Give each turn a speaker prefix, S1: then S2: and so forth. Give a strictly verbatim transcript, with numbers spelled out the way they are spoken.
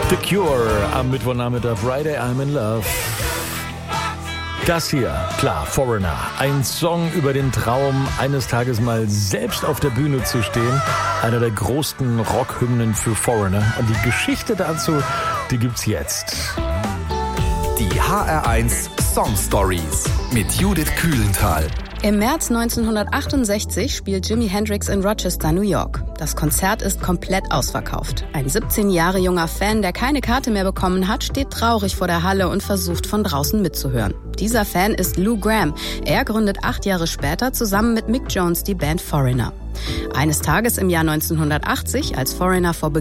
S1: The Cure am Mittwochnachmittag, Friday, I'm in Love. Das hier, klar, Foreigner. Ein Song über den Traum, eines Tages mal selbst auf der Bühne zu stehen. Einer der größten Rockhymnen für Foreigner. Und die Geschichte dazu, die gibt's jetzt.
S2: Die H R eins Song Stories mit Judith Kühlenthal.
S3: Im März neunzehnhundertachtundsechzig spielt Jimi Hendrix in Rochester, New York. Das Konzert ist komplett ausverkauft. Ein siebzehn Jahre junger Fan, der keine Karte mehr bekommen hat, steht traurig vor der Halle und versucht von draußen mitzuhören. Dieser Fan ist Lou Gramm. Er gründet acht Jahre später zusammen mit Mick Jones die Band Foreigner. Eines Tages im Jahr neunzehnhundertachtzig, als Foreigner vor